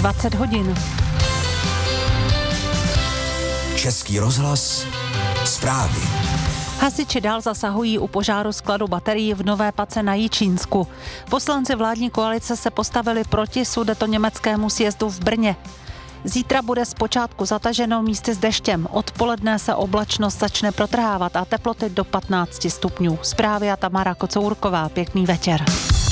20 hodin. Český rozhlas, zprávy. Hasiči dál zasahují u požáru skladu baterií v Nové Pace na Jičínsku. Poslanci vládní koalice se postavili proti sudetoněmeckému sjezdu v Brně. Zítra bude zpočátku zataženo místy s deštěm. Odpoledne se oblačnost začne protrhávat a teploty do 15 stupňů. Zprávy a Tamara Kocourková. Pěkný večer.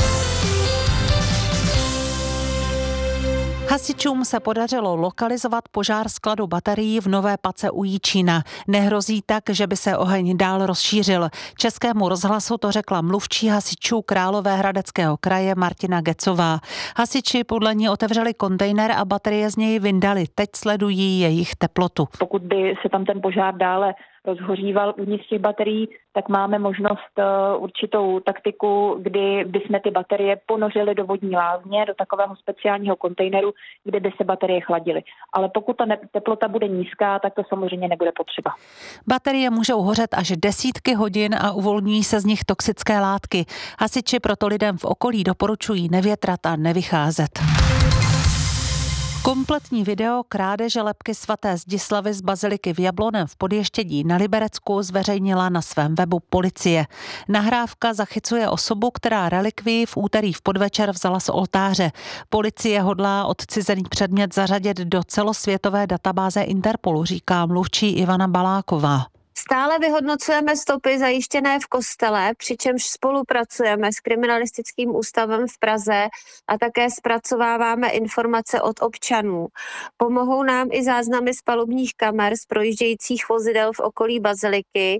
Hasičům se podařilo lokalizovat požár skladu baterií v Nové Pace u Jičína. Nehrozí tak, že by se oheň dál rozšířil. Českému rozhlasu to řekla mluvčí hasičů Královéhradeckého kraje Martina Gecová. Hasiči podle ní otevřeli kontejner a baterie z něj vyndali. Teď sledují jejich teplotu. Pokud by se tam ten požár dále rozhoříval uvnitř těch baterií, tak máme možnost určitou taktiku, kdy bychom ty baterie ponořili do vodní lázně, do takového speciálního kontejneru, kde by se baterie chladily. Ale pokud ta teplota bude nízká, tak to samozřejmě nebude potřeba. Baterie můžou hořet až desítky hodin a uvolňují se z nich toxické látky. Hasiči proto lidem v okolí doporučují nevětrat a nevycházet. Kompletní video krádeže lebky svaté Zdislavy z baziliky v Jablonnem v Podještědí na Liberecku zveřejnila na svém webu policie. Nahrávka zachycuje osobu, která relikvii v úterý v podvečer vzala z oltáře. Policie hodlá odcizený předmět zařadit do celosvětové databáze Interpolu, říká mluvčí Ivana Baláková. Stále vyhodnocujeme stopy zajištěné v kostele, přičemž spolupracujeme s kriminalistickým ústavem v Praze a také zpracováváme informace od občanů. Pomohou nám i záznamy z palubních kamer z projíždějících vozidel v okolí baziliky.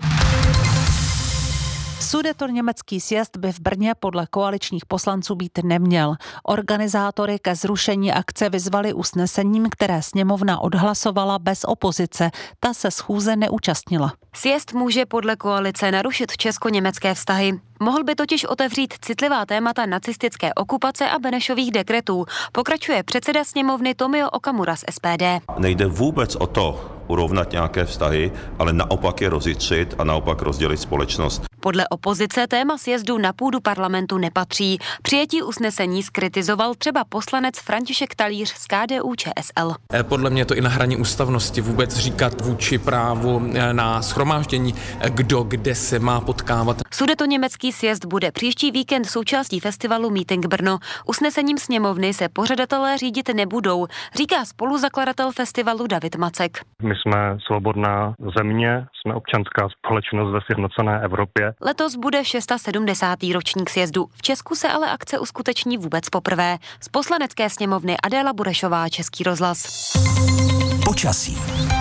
Sudetoněmecký sjezd by v Brně podle koaličních poslanců být neměl. Organizátory ke zrušení akce vyzvali usnesením, které sněmovna odhlasovala bez opozice. Ta se schůze neúčastnila. Sjezd může podle koalice narušit česko-německé vztahy. Mohl by totiž otevřít citlivá témata nacistické okupace a Benešových dekretů. Pokračuje předseda sněmovny Tomio Okamura z SPD. Nejde vůbec o to urovnat nějaké vztahy, ale naopak je rozjitřit a naopak rozdělit společnost. Podle opozice téma sjezdu na půdu parlamentu nepatří. Přijetí usnesení zkritizoval třeba poslanec František Talíř z KDU ČSL. Podle mě to i na hraně ústavnosti vůbec říkat vůči právu na shromáždění, kdo kde se má potkávat. Sudetoněmecký sjezd bude příští víkend součástí festivalu Meeting Brno. Usnesením sněmovny se pořadatelé řídit nebudou, říká spoluzakladatel festivalu David Macek. My jsme svobodná země, jsme občanská společnost ve sjednocené Evropě. Letos bude 670. ročník sjezdu. V Česku se ale akce uskuteční vůbec poprvé. Z poslanecké sněmovny Adéla Burešová, Český rozhlas. Počasí.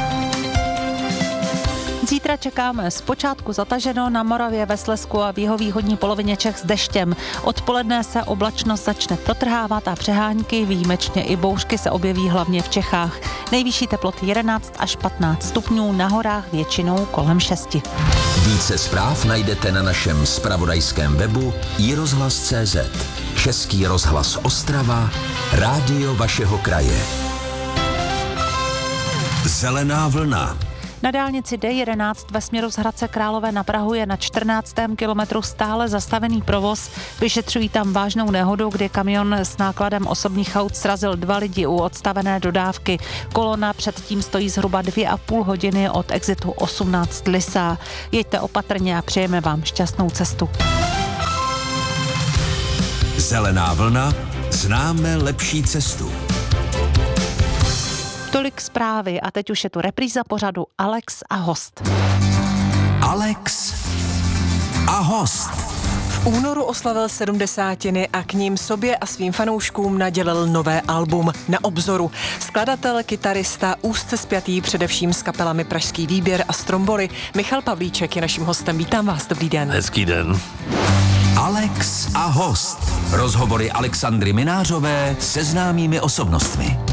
Zítra čekáme zpočátku zataženo, na Moravě, ve Slezsku a v jihovýchodní polovině Čech s deštěm. Odpoledne se oblačnost začne protrhávat a přehánky, výjimečně i bouřky se objeví hlavně v Čechách. Nejvyšší teploty 11 až 15 stupňů, na horách většinou kolem 6. Více zpráv najdete na našem zpravodajském webu iRozhlas.cz. Český rozhlas Ostrava, rádio vašeho kraje. Zelená vlna. Na dálnici D11 ve směru z Hradce Králové na Prahu je na 14. kilometru stále zastavený provoz. Vyšetřují tam vážnou nehodu, kdy kamion s nákladem osobních aut srazil 2 lidi u odstavené dodávky. Kolona předtím stojí zhruba 2,5 hodiny od exitu 18 Lysá. Jeďte opatrně a přejeme vám šťastnou cestu. Zelená vlna, známe lepší cestu. Tolik zprávy a teď už je tu repríza pořadu Alex a host. Alex a host. V únoru oslavil 70 a k ním sobě a svým fanouškům nadělil nové album Na obzoru. Skladatel, kytarista, úzce spjatý především s kapelami Pražský výběr a Stromboli, Michal Pavlíček je naším hostem. Vítám vás, dobrý den. Hezký den. Alex a host. Rozhovory Alexandry Minářové se známými osobnostmi.